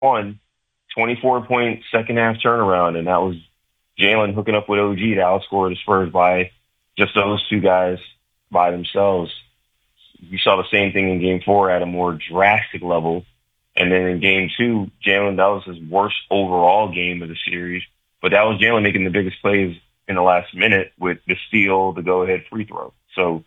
one, 24-point second half turnaround, and that was Jalen hooking up with OG to outscore the Spurs by just those two guys by themselves. You saw the same thing in game four at a more drastic level. And then in game two, Jalen, that was his worst overall game of the series. But that was Jalen making the biggest plays in the last minute with the steal, the go-ahead free throw. So,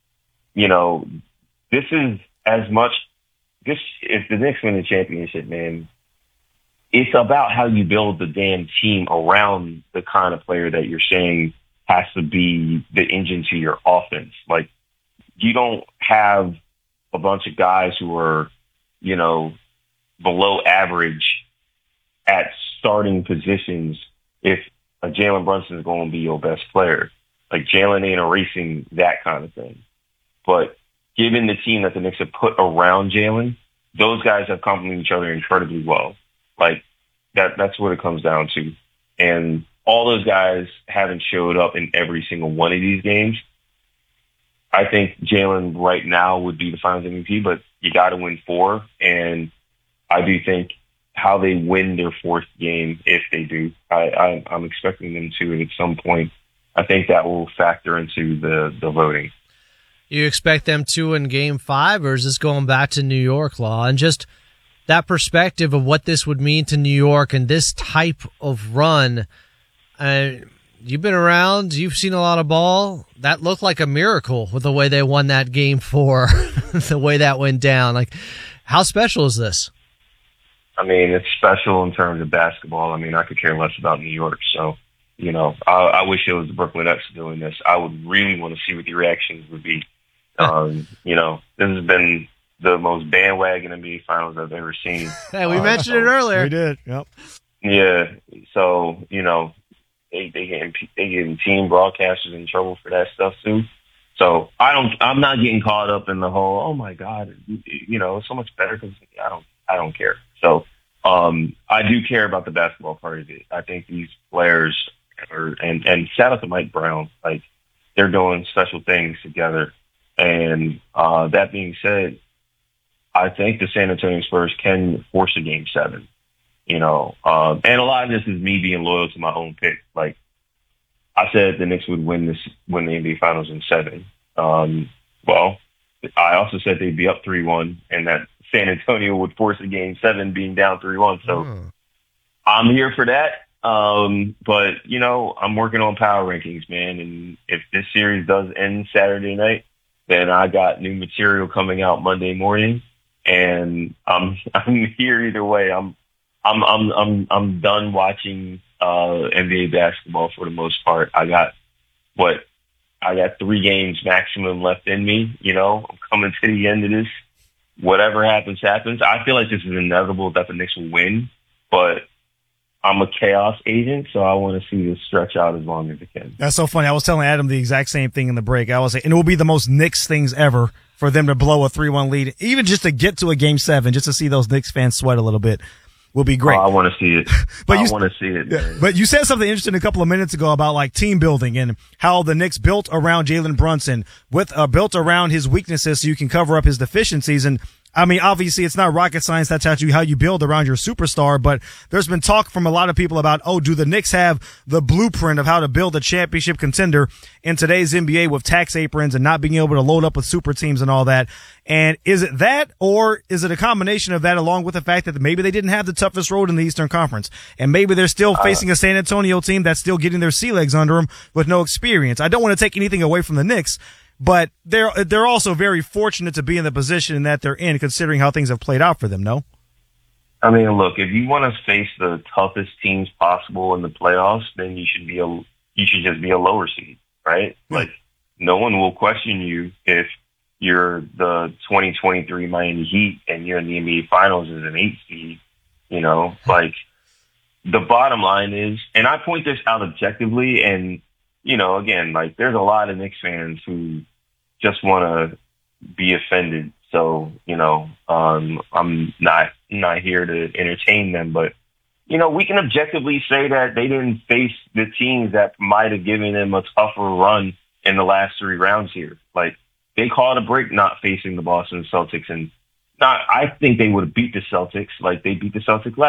this is as much this if the Knicks win the championship, man, it's about how you build the damn team around the kind of player that you're saying has to be the engine to your offense. Like, you don't have a bunch of guys who are, below average at starting positions if a Jalen Brunson is going to be your best player. Like, Jalen ain't erasing that kind of thing. But given the team that the Knicks have put around Jalen, those guys have complemented each other incredibly well. Like, that's what it comes down to. And all those guys haven't showed up in every single one of these games. I think Jalen right now would be the Finals MVP, but you got to win four. And I do think how they win their fourth game, if they do, I'm expecting them to at some point. I think that will factor into the voting. You expect them to in Game 5, or is this going back to New York, Law? And just that perspective of what this would mean to New York and this type of run. You've been around. You've seen a lot of ball. That looked like a miracle with the way they won that Game 4, the way that went down. Like, how special is this? I mean, it's special in terms of basketball. I mean, I could care less about New York. So, I wish it was the Brooklyn Nets doing this. I would really want to see what the reactions would be. This has been the most bandwagon NBA Finals I've ever seen. Hey, we mentioned it earlier. We did. Yep. Yeah. So, they getting team broadcasters in trouble for that stuff too. So I'm not getting caught up in the whole, oh my God, it's so much better because I don't care. So, I do care about the basketball part of it. I think these players and shout out to Mike Brown, like, they're doing special things together. And, that being said, I think the San Antonio Spurs can force a Game 7. And a lot of this is me being loyal to my own pick. Like, I said the Knicks would win the NBA Finals in 7. Well, I also said they'd be up 3-1 and that San Antonio would force a Game 7 being down 3-1. So I'm here for that. But, I'm working on power rankings, man. And if this series does end Saturday night, then I got new material coming out Monday morning. And I'm here either way. I'm done watching NBA basketball for the most part. I got 3 games maximum left in me. I'm coming to the end of this. Whatever happens, happens. I feel like this is inevitable that the Knicks will win, but I'm a chaos agent, so I want to see this stretch out as long as it can. That's so funny. I was telling Adam the exact same thing in the break. I was saying, and it will be the most Knicks things ever for them to blow a 3-1 lead, even just to get to a Game 7, just to see those Knicks fans sweat a little bit. Will be great. Oh, I want to see it. I want to see it. Man. But you said something interesting a couple of minutes ago about like team building and how the Knicks built around Jalen Brunson built around his weaknesses so you can cover up his deficiencies. And I mean, obviously it's not rocket science. That's how you build around your superstar. But there's been talk from a lot of people about, do the Knicks have the blueprint of how to build a championship contender in today's NBA with tax aprons and not being able to load up with super teams and all that? And is it that, or is it a combination of that along with the fact that maybe they didn't have the toughest road in the Eastern Conference and maybe they're still facing a San Antonio team that's still getting their sea legs under them with no experience? I don't want to take anything away from the Knicks, but they're also very fortunate to be in the position that they're in, considering how things have played out for them, no? I mean, look, if you want to face the toughest teams possible in the playoffs, then you should just be a lower seed, right? Yeah. Like, no one will question you if you're the 2023 Miami Heat and you're in the NBA Finals as an 8 seed. Like, the bottom line is, and I point this out objectively, and again, like, there's a lot of Knicks fans who just want to be offended. So, I'm not here to entertain them, but, we can objectively say that they didn't face the teams that might have given them a tougher run in the last 3 rounds here. Like, they caught a break not facing the Boston Celtics and, Not, I think they would have beat the Celtics like they beat the Celtics last